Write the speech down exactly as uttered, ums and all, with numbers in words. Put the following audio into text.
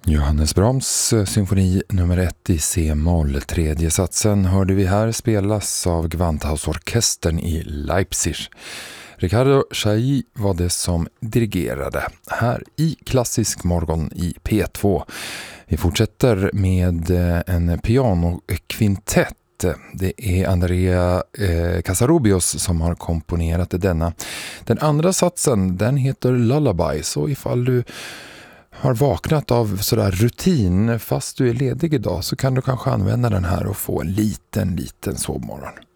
Johannes Brahms symfoni nummer ett i C-moll. Tredje satsen hörde vi här spelas av Gewandhausorkestern i Leipzig. Riccardo Chailly var det som dirigerade här i Klassisk morgon i P två. Vi fortsätter med en pianokvintett. Det är Andrea eh, Casarobios som har komponerat denna. Den andra satsen, den heter Lullaby, så ifall du har vaknat av sådär rutin fast du är ledig idag så kan du kanske använda den här och få en liten, liten sovmorgon.